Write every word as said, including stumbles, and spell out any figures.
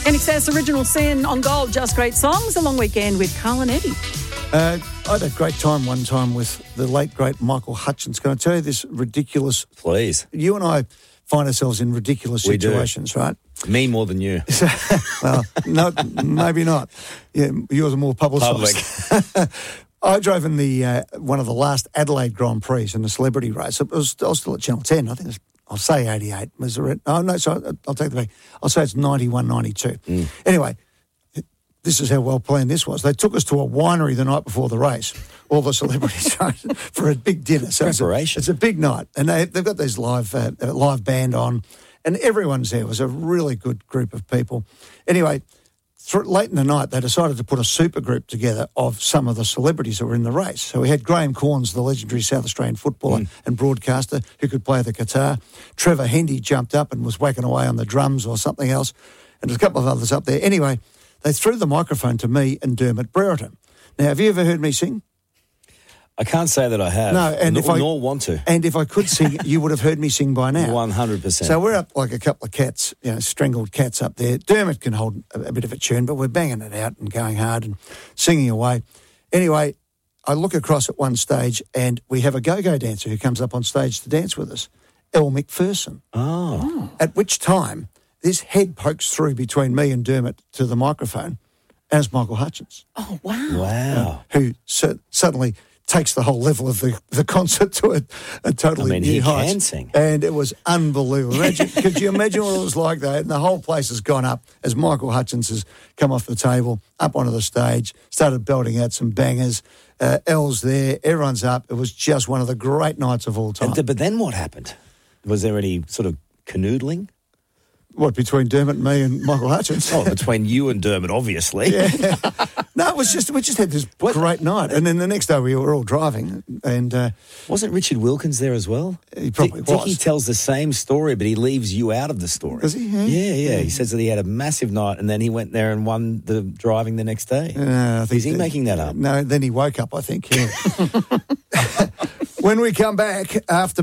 Can access Original Sin on Gold, Just Great Songs, a long weekend with Carl and Eddie. Uh, I had a great time one time with the late, great Michael Hutchence. Can I tell you this ridiculous... Please. You and I find ourselves in ridiculous We do. situations, right? Me more than you. Well, no, maybe not. Yeah, yours are more publicised. Public. I drove in the uh, one of the last Adelaide Grand Prix in the celebrity race. It was, I was still at Channel ten. I think it was, I'll say eighty-eight. Was it? Oh, no, sorry, I'll take the back. I'll say it's ninety-one, ninety-two. Mm. Anyway, this is how well planned this was. They took us to a winery the night before the race, all the celebrities, for a big dinner. So Preparation. It's a, it's a big night. And they, they've got these live, uh, live band on, and everyone's there. It was a really good group of people. Anyway, th- late in the night, they decided to put a super group together of some of the celebrities that were in the race. So we had Graham Corns, the legendary South Australian footballer mm. and broadcaster, who could play the guitar. Trevor Hendy jumped up and was whacking away on the drums or something else. And there's a couple of others up there. Anyway, they threw the microphone to me and Dermot Brereton. Now, have you ever heard me sing? I can't say that I have. No, and nor, if I, nor want to. And if I could sing, you would have heard me sing by now. one hundred percent. So we're up like a couple of cats, you know, strangled cats up there. Dermot can hold a, a bit of a tune, but we're banging it out and going hard and singing away. Anyway, I look across at one stage and we have a go-go dancer who comes up on stage to dance with us, Elle Macpherson. Oh. At which time, this head pokes through between me and Dermot to the microphone, and it's Michael Hutchence. Oh, wow. Wow. Uh, who su- suddenly takes the whole level of the, the concert to a, a totally I mean, new he height. can sing. And it was unbelievable. Imagine, could you imagine what it was like, though? And the whole place has gone up as Michael Hutchence has come off the table, up onto the stage, started belting out some bangers. Uh, Elle's there, everyone's up. It was just one of the great nights of all time. And th- but then what happened? Was there any sort of canoodling? What, between Dermot, me and Michael Hutchence? Oh, between you and Dermot, obviously. Yeah. No, it was just, we just had this What? great night. And then the next day we were all driving and... Uh, Wasn't Richard Wilkins there as well? He probably Dick, was. Dickie tells the same story, but he leaves you out of the story. Does he? Yeah. Yeah, yeah. He says that he had a massive night and then he went there and won the driving the next day. Uh, I think Is he that- making that up? No, then he woke up, I think. Yeah. When we come back after...